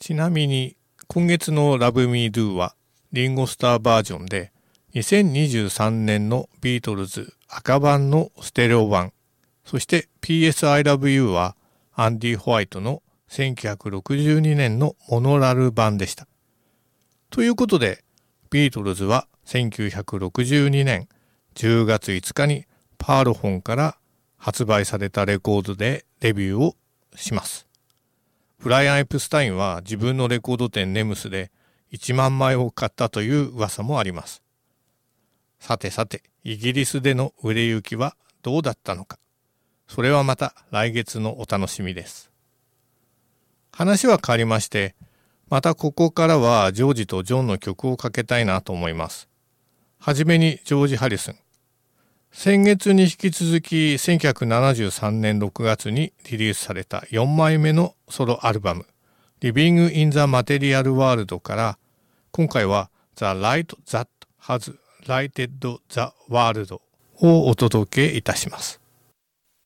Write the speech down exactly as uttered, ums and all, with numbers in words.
ちなみに今月の Love Me Do はリンゴスターバージョンでにせんにじゅうさんねんのビートルズ赤版のステレオ版、そして ピーエス I Love You はアンディ・ホワイトのせんきゅうひゃくろくじゅうにねんのモノラル版でした。ということでビートルズはせんきゅうひゃくろくじゅうにねんじゅうがついつかにパールフォンから発売されたレコードでデビューをします。ブライアン・エプスタインは自分のレコード店ネムスでいちまんまいを買ったという噂もあります。さてさて、イギリスでの売れ行きはどうだったのか。それはまた来月のお楽しみです。話は変わりまして、またここからはジョージとジョンの曲をかけたいなと思います。はじめにジョージ・ハリスン。先月に引き続きせんきゅうひゃくななじゅうさんねんろくがつにリリースされたよんまいめのソロアルバム Living in the Material World から今回は The Light That Has Lighted the World をお届けいたします。